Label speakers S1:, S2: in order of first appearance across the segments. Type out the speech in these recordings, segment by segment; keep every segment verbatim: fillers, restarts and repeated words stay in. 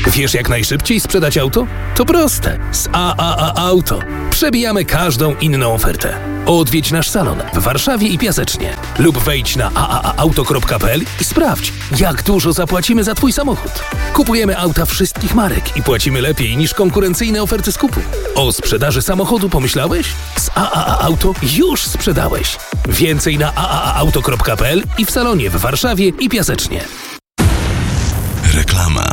S1: Wiesz, jak najszybciej sprzedać auto? To proste. Z A A A Auto przebijamy każdą inną ofertę. Odwiedź nasz salon w Warszawie i Piasecznie lub wejdź na a a a auto kropka p l i sprawdź, jak dużo zapłacimy za Twój samochód. Kupujemy auta wszystkich marek i płacimy lepiej niż konkurencyjne oferty skupu. O sprzedaży samochodu pomyślałeś? Z A A A Auto już sprzedałeś. Więcej na a a a auto kropka p l i w salonie w Warszawie i Piasecznie.
S2: Reklama.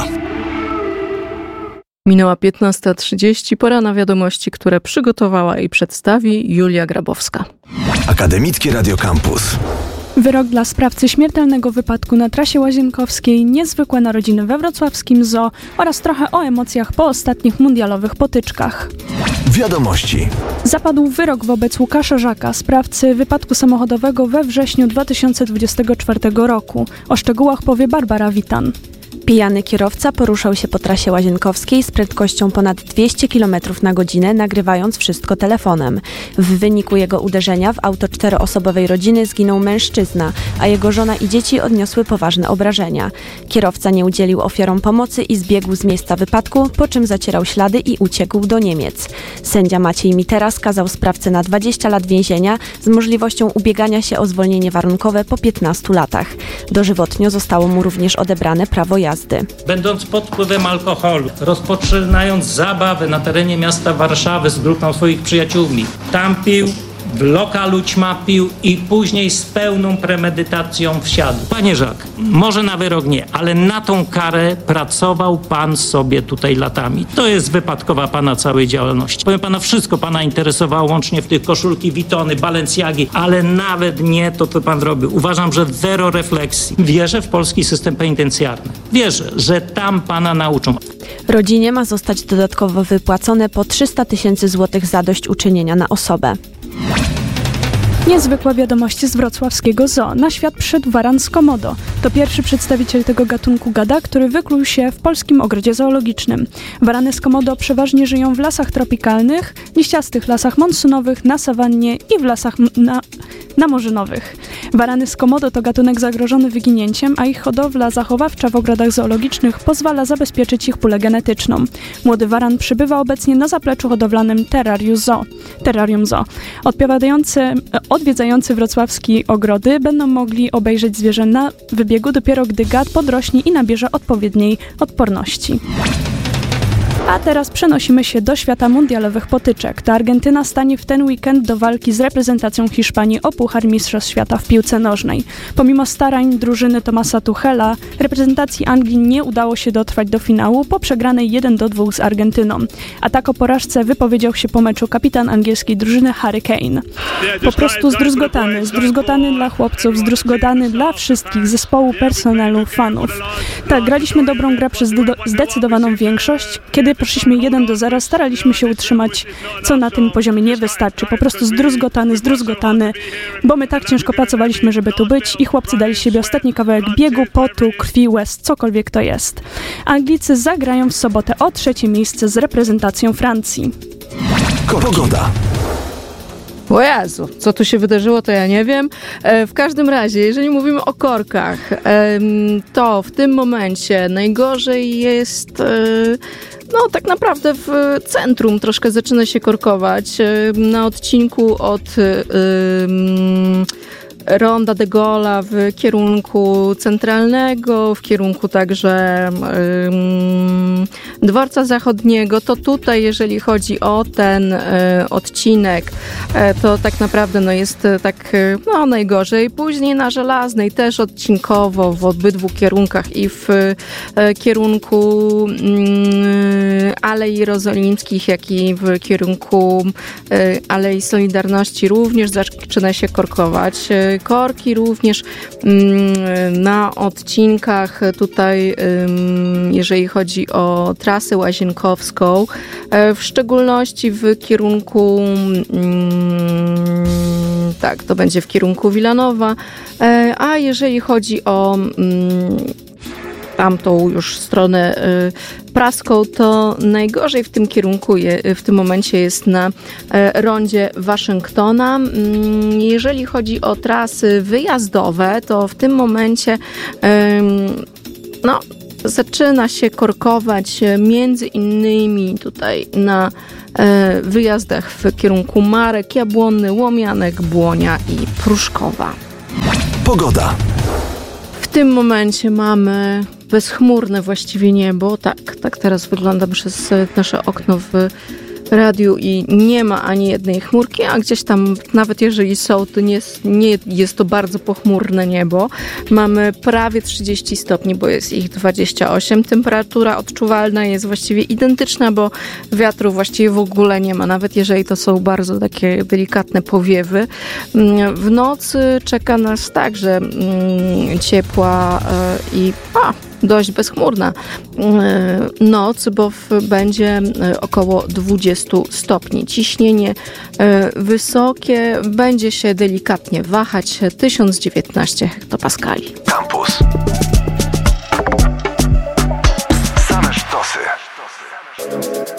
S3: Minęła piętnasta trzydzieści, pora na wiadomości, które przygotowała i przedstawi Julia Grabowska.
S2: Akademickie Radio Campus.
S4: Wyrok dla sprawcy śmiertelnego wypadku na trasie łazienkowskiej, niezwykłe narodziny we wrocławskim zoo oraz trochę o emocjach po ostatnich mundialowych potyczkach.
S2: Wiadomości.
S4: Zapadł wyrok wobec Łukasza Żaka, sprawcy wypadku samochodowego we wrześniu dwa tysiące dwudziestego czwartego roku. O szczegółach powie Barbara Witan.
S5: Pijany kierowca poruszał się po trasie łazienkowskiej z prędkością ponad dwieście kilometrów na godzinę, nagrywając wszystko telefonem. W wyniku jego uderzenia w auto czteroosobowej rodziny zginął mężczyzna, a jego żona i dzieci odniosły poważne obrażenia. Kierowca nie udzielił ofiarom pomocy i zbiegł z miejsca wypadku, po czym zacierał ślady i uciekł do Niemiec. Sędzia Maciej Mitera skazał sprawcę na dwadzieścia lat więzienia z możliwością ubiegania się o zwolnienie warunkowe po piętnastu latach. Dożywotnio zostało mu również odebrane prawo jazdy.
S6: Będąc pod wpływem alkoholu, rozpoczynając zabawę na terenie miasta Warszawy z grupą swoich przyjaciółmi, tam pił, w lokalu ćmapił i później z pełną premedytacją wsiadł. Panie Żak, może na wyrok nie, ale na tą karę pracował pan sobie tutaj latami. To jest wypadkowa pana całej działalności. Powiem pana, wszystko pana interesowało, łącznie w tych koszulki Vuittony, Balenciagi, ale nawet nie to, co pan robił. Uważam, że zero refleksji. Wierzę w polski system penitencjarny. Wierzę, że tam pana nauczą.
S5: Rodzinie ma zostać dodatkowo wypłacone po trzysta tysięcy złotych zadośćuczynienia na osobę.
S4: Niezwykłe wiadomości z wrocławskiego zoo. Na świat przyszedł waran z Komodo. To pierwszy przedstawiciel tego gatunku gada, który wykluł się w polskim ogrodzie zoologicznym. Warany z Komodo przeważnie żyją w lasach tropikalnych, liściastych lasach monsunowych, na sawannie i w lasach m- na, namorzynowych. Warany z Komodo to gatunek zagrożony wyginięciem, a ich hodowla zachowawcza w ogrodach zoologicznych pozwala zabezpieczyć ich pulę genetyczną. Młody waran przybywa obecnie na zapleczu hodowlanym Terrarium Zoo. Terrarium Zoo. Odpowiadający Odwiedzający wrocławskie ogrody będą mogli obejrzeć zwierzę na wybiegu dopiero gdy gad podrośnie i nabierze odpowiedniej odporności. A teraz przenosimy się do świata mundialowych potyczek. To Argentyna stanie w ten weekend do walki z reprezentacją Hiszpanii o Puchar Mistrzostw Świata w piłce nożnej. Pomimo starań drużyny Thomasa Tuchela, reprezentacji Anglii nie udało się dotrwać do finału po przegranej jeden do dwóch z Argentyną. A tak o porażce wypowiedział się po meczu kapitan angielskiej drużyny Harry Kane. Po prostu zdruzgotany, zdruzgotany dla chłopców, zdruzgotany dla wszystkich, zespołu, personelu, fanów. Tak, graliśmy dobrą grę przez zdecydowaną większość. Kiedy poszliśmy jeden do zera, staraliśmy się utrzymać, co na tym poziomie nie wystarczy. Po prostu zdruzgotany, zdruzgotany, bo my tak ciężko pracowaliśmy, żeby tu być i chłopcy dali siebie ostatni kawałek biegu, potu, krwi, łez, cokolwiek to jest. Anglicy zagrają w sobotę o trzecie miejsce z reprezentacją Francji.
S2: Pogoda.
S3: O Jezu, co tu się wydarzyło, to ja nie wiem. E, w każdym razie, jeżeli mówimy o korkach, e, to w tym momencie najgorzej jest, e, no tak naprawdę w centrum troszkę zaczyna się korkować. E, na odcinku od e, e, Ronda de Gola w kierunku centralnego, w kierunku także um, dworca zachodniego, to tutaj, jeżeli chodzi o ten y, odcinek, y, to tak naprawdę no, jest y, tak y, no, najgorzej. Później na Żelaznej też odcinkowo w obydwu kierunkach i w y, kierunku y, Alei Jerozolimskich, jak i w kierunku y, Alei Solidarności również zaczyna się korkować. Y, korki również mm, na odcinkach tutaj, ym, jeżeli chodzi o trasę łazienkowską, e, w szczególności w kierunku mm, tak, to będzie w kierunku Wilanowa, e, a jeżeli chodzi o mm, tamtą już stronę y, praską, to najgorzej w tym kierunku, je, w tym momencie jest na y, rondzie Waszyngtona. Y, jeżeli chodzi o trasy wyjazdowe, to w tym momencie y, no zaczyna się korkować między innymi tutaj na e, wyjazdach w kierunku Marek, Jabłonny, Łomianek, Błonia i Pruszkowa.
S2: Pogoda.
S3: W tym momencie mamy bezchmurne właściwie niebo. Tak, tak teraz wygląda przez nasze okno w radiu i nie ma ani jednej chmurki, a gdzieś tam, nawet jeżeli są, to nie jest, nie jest to bardzo pochmurne niebo. Mamy prawie trzydzieści stopni, bo jest ich dwadzieścia osiem. Temperatura odczuwalna jest właściwie identyczna, bo wiatru właściwie w ogóle nie ma, nawet jeżeli to są bardzo takie delikatne powiewy. W nocy czeka nas także mm, ciepła yy, i a, dość bezchmurna yy, noc, bo w, będzie yy, około dwadzieścia stopni. Ciśnienie yy, wysokie, będzie się delikatnie wahać, tysiąc dziewiętnaście hektopaskali.
S2: Campus. Same sztosy.